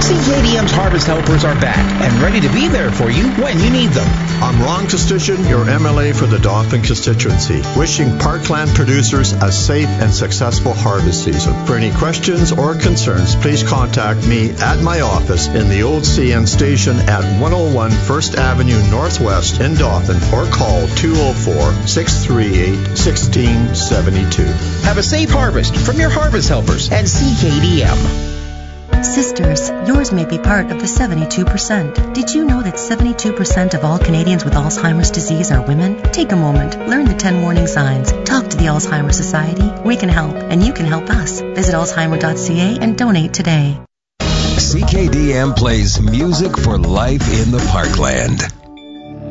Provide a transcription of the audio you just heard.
CKDM's Harvest Helpers are back and ready to be there for you when you need them. I'm Ron Kostitian, your MLA for the Dauphin constituency, wishing parkland producers a safe and successful harvest season. For any questions or concerns, please contact me at my office in the old CN station at 101 First Avenue Northwest in Dauphin, or call 204-638-1672. Have a safe harvest from your Harvest Helpers at CKDM. Sisters, yours may be part of the 72%. Did you know that 72% of all Canadians with Alzheimer's disease are women? Take a moment, learn the 10 warning signs, talk to the Alzheimer's Society. We can help, and you can help us. Visit alzheimer.ca and donate today. CKDM plays music for life in the Parkland.